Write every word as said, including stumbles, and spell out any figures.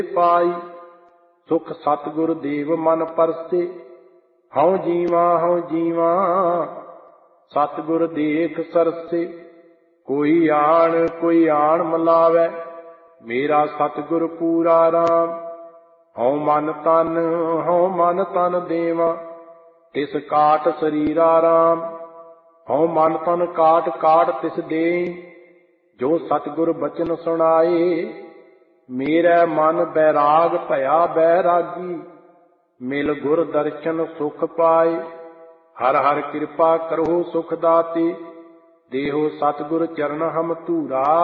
ਪਾਈ। ਸੁਖ ਸਤਿਗੁਰ ਦੇਵ ਮਨ ਪਰਸੇ, ਹਉ ਜੀਵਾ ਹਉ ਜੀਵਾ ਸਤਿਗੁਰ ਦੇਖ ਸਰਸੇ। ਕੋਈ ਆਣ ਕੋਈ ਆਣ ਮਿਲਾਵੈ, ਮੇਰਾ ਸਤਿਗੁਰ ਪੂਰਾ ਰਾਮ। ਹਉ ਮਨ ਤਨ ਹਉ ਮਨ ਤਨ ਦੇਵਾ, ਤਿਸ ਕਾਟ ਸਰੀਰਾ ਰਾਮ। ਹਉ ਮਨ ਤਨ ਕਾਟ ਕਾਟ ਤਿਸ ਦੇਈ, ਜੋ ਸਤਿਗੁਰ ਬਚਨ ਸੁਣਾਏ। ਮੇਰਾ ਮਨ ਬੈਰਾਗ ਭਇਆ ਬੈਰਾਗੀ, ਮਿਲ ਗੁਰ ਦਰਸ਼ਨ ਸੁਖ ਪਾਏ। ਹਰ ਹਰ ਕਿਰਪਾ ਕਰਹੁ ਸੁਖ ਦਾਤੇ, ਦੇਹੋ ਸਤਿਗੁਰ ਚਰਨ ਹਮ ਧੂਰਾ।